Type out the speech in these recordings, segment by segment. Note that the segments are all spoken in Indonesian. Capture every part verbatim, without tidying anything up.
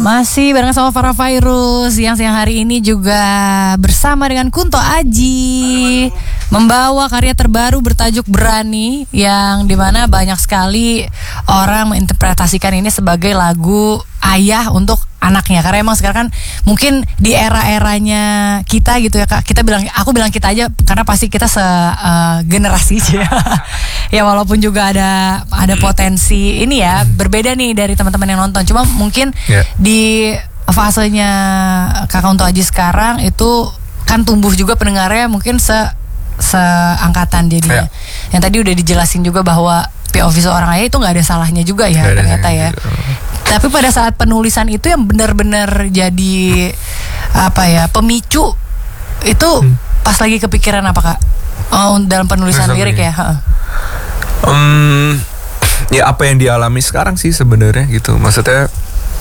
Masih bareng sama Farah Fairuz. Siang-siang hari ini juga bersama dengan Kunto Aji, membawa karya terbaru bertajuk Berani, yang dimana banyak sekali orang menginterpretasikan ini sebagai lagu ayah untuk anaknya. Karena emang sekarang kan mungkin di era-eranya kita gitu ya Kak, kita bilang, aku bilang kita aja karena pasti kita se uh, generasi aja. Ya walaupun juga ada ada potensi ini ya berbeda nih dari teman-teman yang nonton. Cuma mungkin yeah. di fasenya Kak Kunto Aji sekarang itu kan tumbuh juga pendengarnya mungkin se seangkatan jadinya. Yeah. Yang tadi udah dijelasin juga bahwa P O V seorang ayah itu nggak ada salahnya juga ya gak ternyata ya. Juga. Tapi pada saat penulisan itu yang benar-benar jadi apa ya pemicu itu hmm. pas lagi kepikiran apa Kak? Oh, dalam penulisan lirik ya. Um, ya apa yang dialami sekarang sih sebenarnya gitu. Maksudnya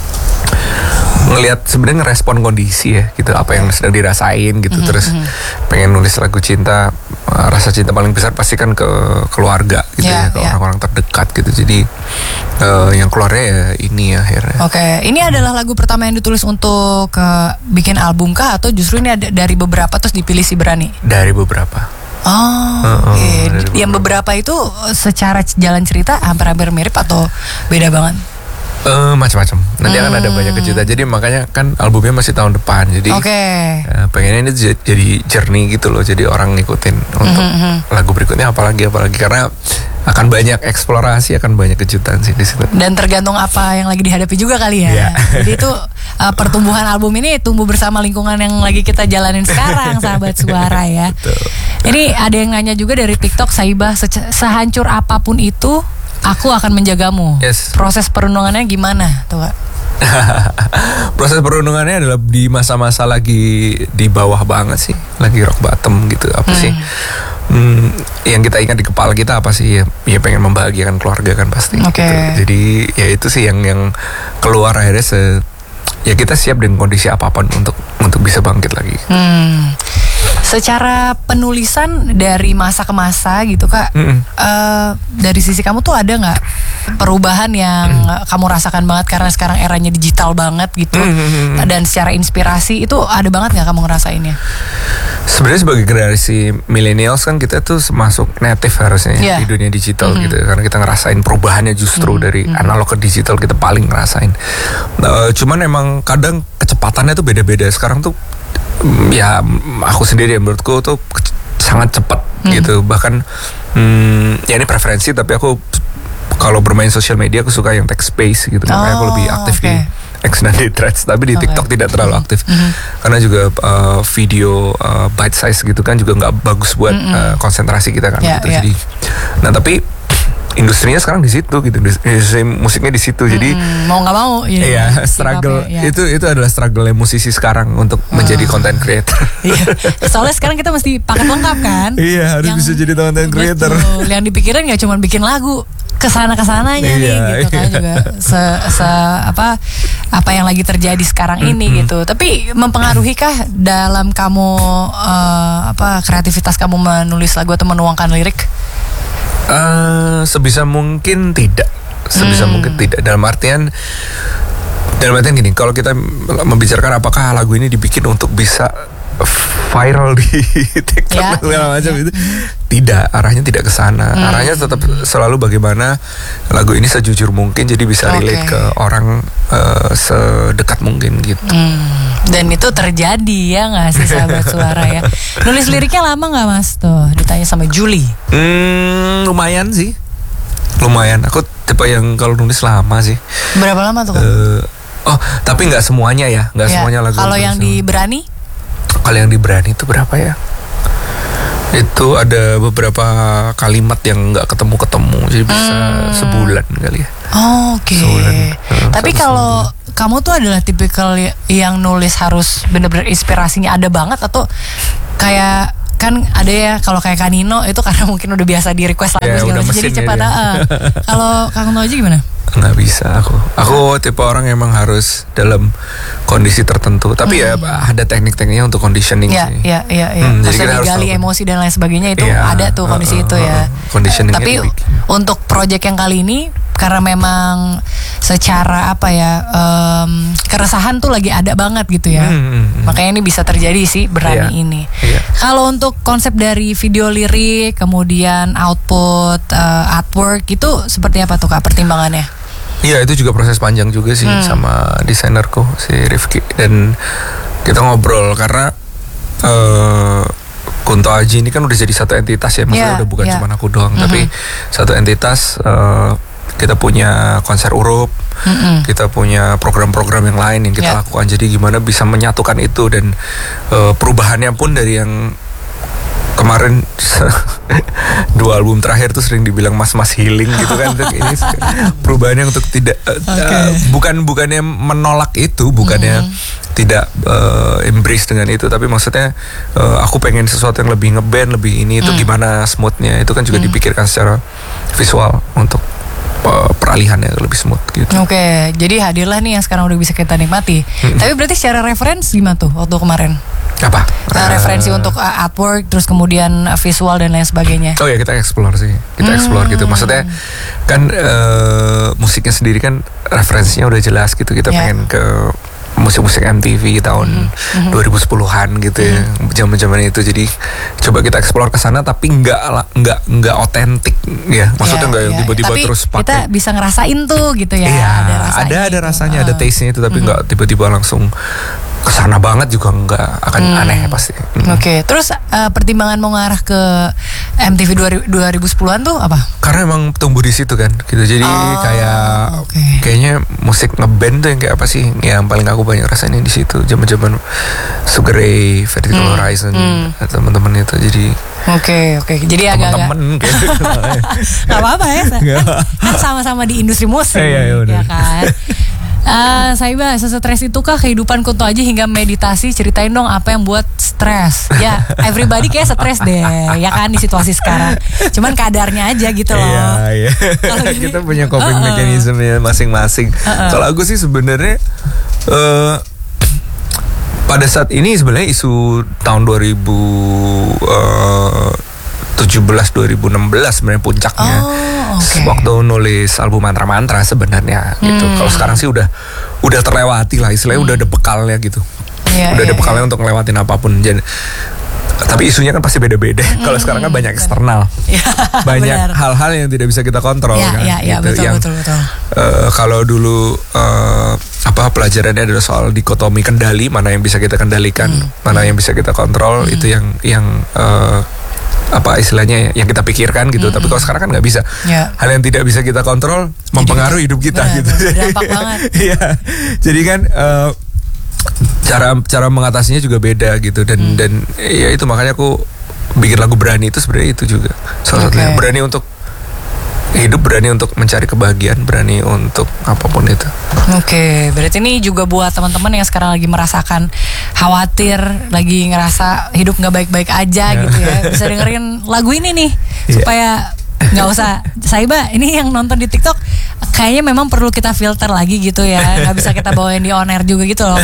ngelihat sebenarnya ngerespon kondisi ya gitu, apa yang sedang dirasain gitu. Mm-hmm. Terus pengen nulis lagu cinta, rasa cinta paling besar pasti kan ke keluarga gitu yeah, ya, ke yeah. orang-orang terdekat gitu. Jadi uh, yang keluarnya ya ini ya akhirnya. Oke, okay. Ini adalah lagu pertama yang ditulis untuk uh, bikin album kah atau justru ini ada dari beberapa terus dipilih si Berani? Dari beberapa. Oh, uh, oke. Okay. Beberapa. Yang beberapa itu secara jalan cerita hampir-hampir mirip atau beda banget? Uh, macam-macam. Nanti hmm. akan ada banyak kejutan. Jadi makanya kan albumnya masih tahun depan. Jadi okay. uh, pengennya ini j- jadi journey gitu loh. Jadi orang ngikutin untuk mm-hmm. lagu berikutnya apalagi apalagi karena akan banyak eksplorasi, akan banyak kejutan sih di situ. Dan tergantung apa yang lagi dihadapi juga kali ya. Yeah. Jadi itu uh, pertumbuhan album ini tumbuh bersama lingkungan yang lagi kita jalanin sekarang, sahabat suara ya. Betul. Ini ada yang nanya juga dari TikTok, Saibah, se- sehancur apapun itu aku akan menjagamu. Yes. Proses perenungannya gimana tuh Kak? Proses perundungannya adalah di masa-masa lagi di bawah banget sih, lagi rock bottom gitu. Apa hmm. sih hmm, yang kita ingat di kepala kita apa sih? Ya, ya pengen membahagiakan keluarga kan pasti. Okay. Gitu. Jadi ya itu sih yang yang keluar akhirnya se ya kita siap dengan kondisi apapun untuk untuk bisa bangkit lagi. Hmm. Secara penulisan dari masa ke masa gitu Kak, mm-hmm. uh, dari sisi kamu tuh ada nggak perubahan yang mm-hmm. kamu rasakan banget karena sekarang eranya digital banget gitu, mm-hmm. dan secara inspirasi itu ada banget nggak kamu ngerasainnya? Sebenarnya sebagai generasi millennials kan kita tuh masuk native harusnya yeah. di dunia digital mm-hmm. gitu, karena kita ngerasain perubahannya justru mm-hmm. dari analog ke digital kita paling ngerasain. Uh, cuman emang kadang kecepatannya tuh beda-beda. Sekarang tuh ya aku sendiri menurutku tuh sangat cepat hmm. gitu. Bahkan hmm, ya ini preferensi, tapi aku kalau bermain sosial media aku suka yang text space gitu. Oh, makanya aku lebih aktif okay. di X dan di Threads, tapi di okay. TikTok tidak terlalu aktif. Mm-hmm. Karena juga uh, video uh, bite size gitu kan juga nggak bagus buat mm-hmm. uh, konsentrasi kita kan yeah, gitu. Yeah. Jadi nah tapi industrinya sekarang di situ gitu, industri musiknya di situ. Jadi hmm, mau nggak mau ya, iya struggle ya. itu itu adalah struggle musisi sekarang untuk hmm. menjadi content creator. Iya. Soalnya sekarang kita mesti paket lengkap kan. Iya, harus yang, bisa jadi content creator. Betul. Yang dipikirin nggak cuma bikin lagu, kesana kesananya iya, nih gitu iya. kan juga se, se apa apa yang lagi terjadi sekarang mm-hmm. ini gitu. Tapi mempengaruhikah dalam kamu uh, apa kreativitas kamu menulis lagu atau menuangkan lirik? Uh, sebisa mungkin tidak, sebisa hmm. mungkin tidak. Dalam artian, dalam artian gini, kalau kita membicarakan apakah lagu ini dibikin untuk bisa viral di TikTok dan ya, segala macam ya. Itu tidak, arahnya tidak ke sana. Hmm. Arahnya tetap selalu bagaimana lagu ini sejujur mungkin, jadi bisa relate okay. ke orang uh, sedekat mungkin gitu. Hmm. Dan itu terjadi ya nggak sih sahabat suara ya? Nulis liriknya lama nggak Mas tuh? Ditanya sama Julie. Hmm, lumayan sih, lumayan. Aku tipe yang kalau nulis lama sih. Berapa lama tuh? Uh, oh, tapi nggak semuanya ya, nggak ya. semuanya lagu. Kalau yang di Berani? Kalau yang di Berani itu berapa ya? Itu ada beberapa kalimat yang nggak ketemu-ketemu, jadi bisa hmm. sebulan kali ya. Oh, oke. Okay. Sebulan. Tapi kalau kamu tuh adalah tipikal yang nulis harus bener-bener inspirasinya ada banget, atau kayak kan ada ya kalau kayak Kanino itu karena mungkin udah biasa di request lagu ya, segala macam jadi cepat. Ya. Kalau Kang Kunto Aji gimana? nggak bisa aku. Aku tipe orang yang emang harus dalam kondisi tertentu. Tapi hmm. ya ada teknik-tekniknya untuk conditioning ya, sih. Iya, iya, iya. Hmm, jadi kita digali emosi dan lain sebagainya itu ya, ada tuh kondisi uh, itu ya. Conditioning. Tapi untuk project yang kali ini karena memang secara apa ya um, keresahan tuh lagi ada banget gitu ya. Hmm, hmm, makanya ini bisa terjadi sih Berani yeah, ini. Yeah. Kalau untuk konsep dari video lirik, kemudian output uh, artwork itu seperti apa tuh Kak pertimbangannya? Iya itu juga proses panjang juga sih hmm. sama desainerku si Rifki, dan kita ngobrol karena uh, Kunto Aji ini kan udah jadi satu entitas ya, maksudnya yeah, udah bukan yeah. cuma aku doang, mm-hmm. tapi satu entitas. Uh, kita punya konser Urup, mm-hmm. kita punya program-program yang lain yang kita yeah. lakukan. Jadi gimana bisa menyatukan itu, dan uh, perubahannya pun dari yang kemarin dua album terakhir tuh sering dibilang mas-mas healing gitu kan. Ini perubahannya untuk tidak uh, okay. uh, bukan bukannya menolak itu, bukannya mm-hmm. tidak uh, embrace dengan itu, tapi maksudnya uh, aku pengen sesuatu yang lebih ngeband, lebih ini itu mm. gimana smoothnya itu kan juga mm. dipikirkan secara visual untuk peralihannya lebih smooth gitu. Oke, okay, jadi hadirlah nih yang sekarang udah bisa kita nikmati. Hmm. Tapi berarti secara referensi gimana tuh waktu kemarin? Apa? Nah, uh, referensi untuk uh, artwork, terus kemudian uh, visual dan lain sebagainya. Oh ya, kita explore sih, kita hmm. explore gitu. Maksudnya kan uh, musiknya sendiri kan referensinya udah jelas gitu. Kita yeah. pengen ke musik-musik M T V tahun mm-hmm. dua ribu sepuluhan gitu ya, mm-hmm. zaman-zaman itu. Jadi coba kita explore ke sana, tapi nggak nggak nggak otentik ya, maksudnya nggak yeah, yeah. tiba-tiba tapi terus pakai. Kita bisa ngerasain tuh gitu ya. Iya, ada rasanya, ada, ada rasanya, uh. ada taste-nya itu, tapi nggak mm-hmm. tiba-tiba langsung kesana banget juga nggak akan hmm. aneh pasti. Hmm. Oke, okay. Terus uh, pertimbangan mau ngarah ke M T V dua ribu sepuluhan tuh apa? Karena emang tumbuh di situ kan, gitu. Jadi oh, kayak okay. kayaknya musik ngeband tuh yang kayak apa sih? Yang paling aku banyak rasain di situ, zaman-zaman Sugar Ray, Vertical hmm. Horizon, hmm. teman-teman itu. Jadi oke, okay, oke. Okay. Jadi agak teman-teman kayak gitu. Gak apa-apa ya. Kan sama-sama di industri musik, ya, ya, ya kan. Uh, Saiba, sesetres itu kah kehidupan Kunto Aji hingga meditasi? Ceritain dong apa yang buat stres. Ya, everybody kayak stres deh, ya kan di situasi sekarang. Cuman kadarnya aja gitu loh. Iya, iya. Kita punya coping uh-uh. mechanism-nya masing-masing. Uh-uh. Kalau aku sih sebenarnya uh, pada saat ini sebenarnya isu tahun dua ribu tujuh belas dua ribu enam belas sebenarnya puncaknya. Oh, okay. Waktu nulis album mantra-mantra sebenarnya gitu. Hmm. Kalau sekarang sih udah udah terlewati lah, istilahnya hmm. udah ada bekalnya gitu. Yeah, udah yeah, ada bekalnya yeah. untuk ngelewatin apapun. Jadi, tapi isunya kan pasti beda-beda. Hmm. Kalau sekarang kan banyak eksternal. Yeah, banyak benar. Hal-hal yang tidak bisa kita kontrol yeah, kan. Yeah, yeah, gitu. betul, yang, betul, betul. Uh, kalau dulu uh, apa pelajarannya adalah soal dikotomi kendali, mana yang bisa kita kendalikan, hmm. mana yang bisa kita kontrol, hmm. itu yang yang uh, apa istilahnya yang kita pikirkan gitu. Mm-hmm. Tapi kalau sekarang kan nggak bisa. Yeah. Hal yang tidak bisa kita kontrol mempengaruhi hidup kita. Benar, gitu. Berdampak banget. Iya. Jadi kan uh, cara cara mengatasinya juga beda gitu, dan mm. dan ya itu makanya aku bikin lagu Berani itu sebenarnya itu juga salah okay. satunya, berani untuk hidup, berani untuk mencari kebahagiaan, berani untuk apapun itu. Oke, okay, berarti ini juga buat teman-teman yang sekarang lagi merasakan khawatir, lagi ngerasa hidup nggak baik-baik aja yeah. gitu ya, bisa dengerin lagu ini nih yeah. supaya nggak usah. Saiba, ini yang nonton di TikTok kayaknya memang perlu kita filter lagi gitu ya, nggak bisa kita bawain di on air juga gitu loh.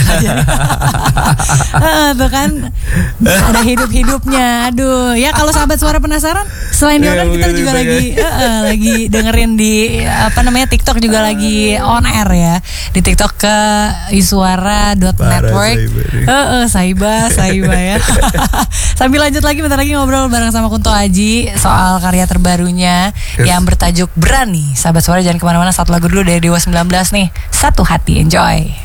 uh, tuh kan ada hidup-hidupnya. Aduh, ya kalau sahabat suara penasaran, selain di on air kita juga lagi uh, uh, lagi dengerin di apa namanya TikTok juga lagi on air ya, di TikTok ke isuara dot network. Uh, uh, Saiba, Saiba ya. Sambil lanjut lagi, bentar lagi ngobrol bareng sama Kunto Aji soal karya terbarunya yes. yang bertajuk Berani. Sahabat suara jangan kemana-mana, satu lagu dulu dari Dewa sembilan belas nih, Satu Hati, enjoy.